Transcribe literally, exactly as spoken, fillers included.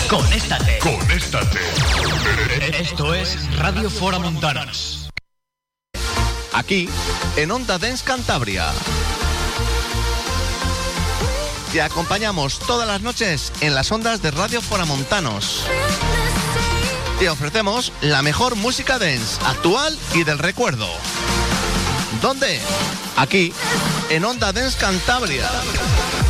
Conéstate. Conéstate. Esto es Radio Fora Montanos. Aquí, en Onda Dance Cantabria. Te acompañamos todas las noches en las ondas de Radio Foramontanos. Te ofrecemos la mejor música dance, actual y del recuerdo. ¿Dónde? Aquí, en Onda Dance Cantabria.